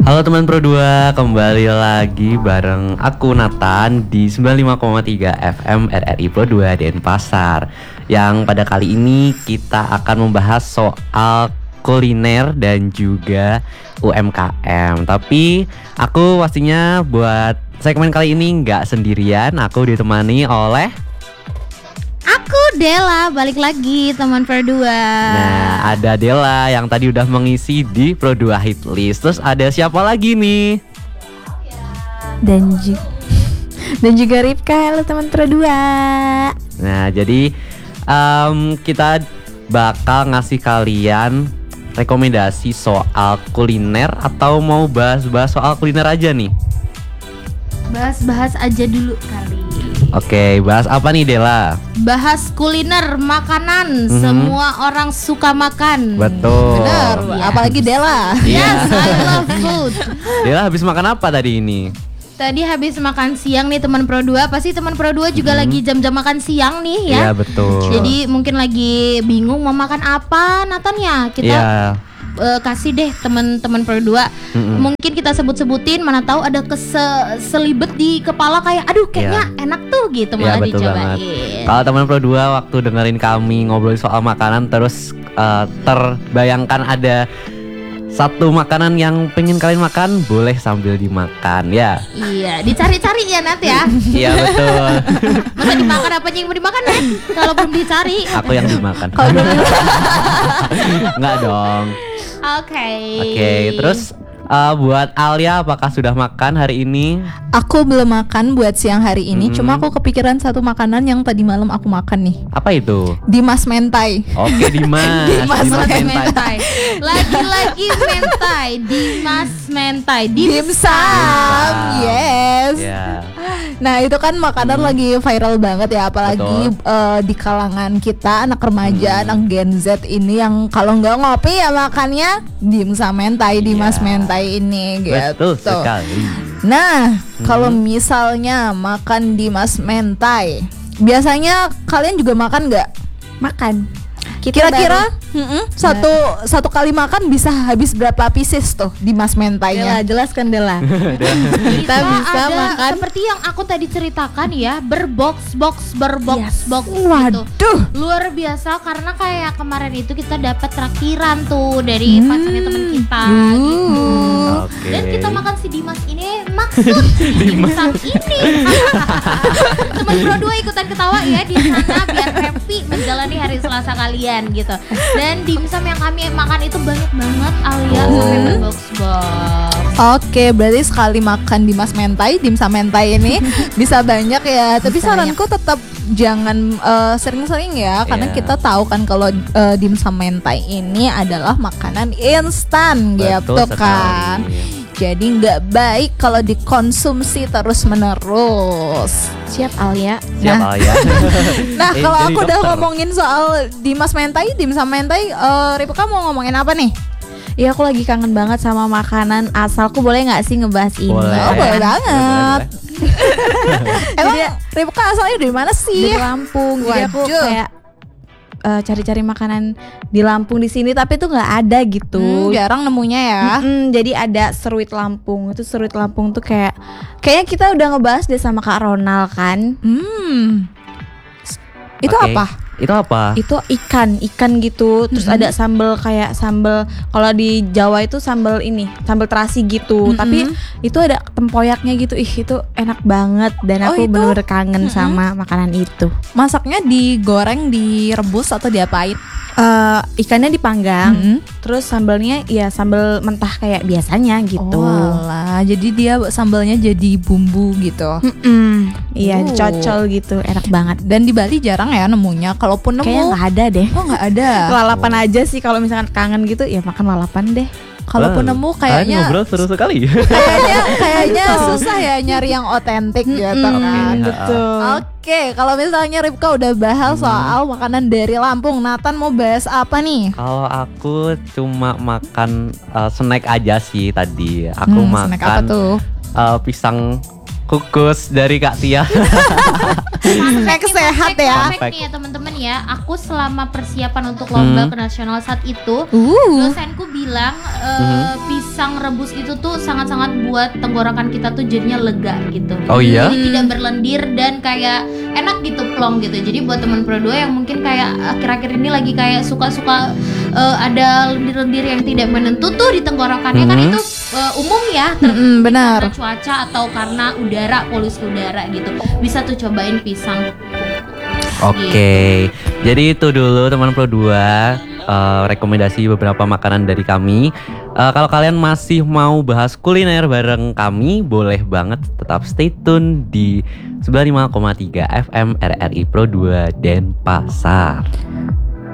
Halo teman Pro 2, kembali lagi bareng aku Nathan di 95,3 FM RRI Pro 2 Denpasar. Yang pada kali ini kita akan membahas soal kuliner dan juga UMKM. Tapi aku pastinya buat segmen kali ini nggak sendirian, aku ditemani oleh aku Dela, balik lagi teman Pro 2. Nah, ada Dela yang tadi udah mengisi di Pro 2 Hit List. Terus ada siapa lagi nih? Dan juga Ripka, halo teman Pro 2. Nah, jadi kita bakal ngasih kalian rekomendasi soal kuliner atau mau bahas-bahas soal kuliner aja nih? Bahas-bahas aja dulu kali. Oke, bahas apa nih Dela? Bahas kuliner, makanan. Semua orang suka makan. Betul. Bener, Yes. apalagi Dela. Yes, I love food. Dela habis makan apa tadi ini? Tadi habis makan siang nih teman Pro 2. Pasti teman Pro 2 juga lagi jam-jam makan siang nih ya. Iya, betul. Jadi mungkin lagi bingung mau makan apa, Nathan ya. Kita Iya. kasih deh teman-teman Pro 2. Mungkin kita sebut-sebutin, mana tahu ada keselibet di kepala kayak aduh kayaknya enak tuh gitu, Iya, malah betul banget. dicobain. Kalau teman Pro 2 waktu dengerin kami ngobrol soal makanan terus terbayangkan ada satu makanan yang pengen kalian makan, boleh sambil dimakan ya. Iya, dicari-cari ya Nat ya. Iya, betul. Masa dimakan apa aja yang mau dimakan Nat? Kalau belum dicari. Aku yang dimakan. Enggak dong. Oke. Oke, terus buat Alia, apakah sudah makan hari ini? Aku belum makan buat siang hari ini, cuma aku kepikiran satu makanan yang tadi malam aku makan nih. Apa itu? Dimas mentai. Oke, Dimas. Dimas Mentai. Lagi-lagi mentai. Dimas mentai. Dimsum. Yes. Ya. Nah, itu kan makanan lagi viral banget ya, apalagi di kalangan kita anak remaja, anak Gen Z ini yang kalau nggak ngopi ya makannya dimsum mentai, Dimas mentai ini gitu. Betul sekali. Nah, kalau misalnya makan Dimas mentai, biasanya kalian juga makan nggak? Makan. Kira-kira satu kali makan bisa habis berapa pieces tuh Dimas mentainya? Dela, jelaskan Dela. Kita bisa ada makan. seperti yang aku tadi ceritakan ya, berbox-box Yes. gitu. Waduh. Luar biasa karena kayak kemarin itu kita dapat traktiran tuh dari pacarnya teman kita gitu. Oke. Dan kita makan si Dimas ini maksud dimsum ini. Teman Pro 2 ikutan ketawa ya di sana biar happy menjalani hari Selasa kalian gitu. Dan dimsum yang kami makan itu banyak banget Alia sampai berbox-box. Oke, berarti sekali makan Dimas mentai, dimsum mentai ini bisa banyak ya. Tapi saranku tetap jangan sering-sering ya, karena Iya. kita tahu kan kalau dimsum mentai ini adalah makanan instan gitu Betul kan. sekali. Jadi nggak baik kalau dikonsumsi terus-menerus. Siap Alia. Siap Alia. Nah, kalau Jadi aku udah dokter. ngomongin soal Dimas mentai, dimsum mentai, Ripka mau ngomongin apa nih? Iya, aku lagi kangen banget sama makanan asalku. Boleh nggak sih ngebahas ini? Boleh. Oh, boleh banget. Boleh. Emang Ripka asalnya dari mana sih? Dari Lampung. Jadi aku Waduh. kayak cari-cari makanan di Lampung di sini, tapi tuh nggak ada gitu. Jarang nemunya ya. Jadi ada seruit Lampung. Itu seruit Lampung tuh kayaknya kita udah ngebahas deh sama Kak Ronald kan. Itu Oke. apa? Itu apa? Itu ikan gitu. Terus ada sambal kayak sambal, kalau di Jawa itu sambal terasi gitu. Tapi itu ada tempoyaknya gitu. Itu enak banget dan Oh, aku itu? bener-bener kangen sama makanan itu. Masaknya digoreng, direbus atau diapain? Ikannya dipanggang, terus sambalnya ya sambal mentah kayak biasanya gitu. Walah, jadi dia sambalnya jadi bumbu gitu. Iya, Oh. dicocol gitu, enak banget. Dan di Bali jarang ya nemunya. Kalaupun Kayaknya nemu, nggak ada deh. oh nggak ada. Lalapan aja sih kalau misalkan kangen gitu ya makan lalapan deh. Kalaupun Wow. nemu Kalian kayaknya ngobrol seru sekali. kayaknya susah ya nyari yang otentik gitu kan. Betul. Oke, kalau misalnya Ripka udah bahas soal makanan dari Lampung, Nathan mau bahas apa nih? Kalau aku cuma makan snack aja sih tadi. Aku Snack apa makan tuh? pisang kukus dari Kak Tia. Snack sehat ya. Perfect nih ya teman-teman ya. Aku selama persiapan untuk lomba ke nasional saat itu, dosenku bilang pisang rebus itu tuh sangat-sangat buat tenggorokan kita tuh jadinya lega gitu. Oh iya? Jadi tidak berlendir dan kayak enak gitu, plong gitu. Jadi buat teman Pro 2 yang mungkin kayak akhir-akhir ini lagi kayak suka-suka ada lendir-lendir yang tidak menentu tuh di tenggorokannya kan itu umum ya, benar. karena cuaca atau karena udara, polusi udara gitu. Bisa tuh cobain pisang. Oke, jadi itu dulu teman Pro 2 rekomendasi beberapa makanan dari kami. Kalau kalian masih mau bahas kuliner bareng kami, boleh banget tetap stay tune di 95,3 FM RRI Pro 2 Denpasar.